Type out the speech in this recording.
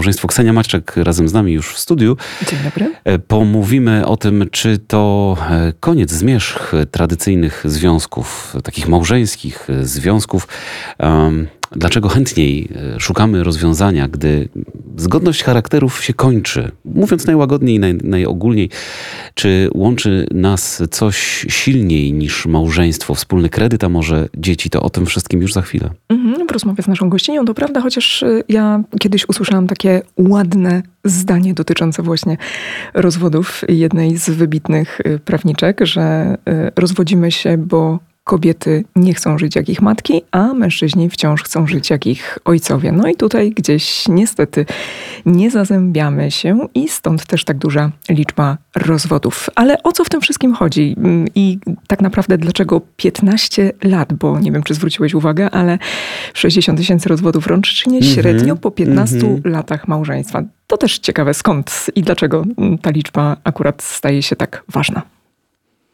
małżeństwo. Ksenia Maczek razem z nami już w studiu. Dzień dobry. Pomówimy o tym, czy to koniec, zmierzch tradycyjnych związków, takich małżeńskich związków. Dlaczego chętniej szukamy rozwiązania, gdy zgodność charakterów się kończy? Mówiąc najłagodniej, najogólniej, czy łączy nas coś silniej niż małżeństwo, wspólny kredyt, a może dzieci? To o tym wszystkim już za chwilę. W rozmowie z naszą gościnią, to prawda, chociaż ja kiedyś usłyszałam takie ładne zdanie dotyczące właśnie rozwodów jednej z wybitnych prawniczek, że rozwodzimy się, bo kobiety nie chcą żyć jak ich matki, a mężczyźni wciąż chcą żyć jak ich ojcowie. No i tutaj gdzieś niestety nie zazębiamy się i stąd też tak duża liczba rozwodów. Ale o co w tym wszystkim chodzi? I tak naprawdę dlaczego 15 lat? Bo nie wiem, czy zwróciłeś uwagę, ale 60 000 rozwodów rocznie średnio po 15 latach małżeństwa. To też ciekawe, skąd i dlaczego ta liczba akurat staje się tak ważna.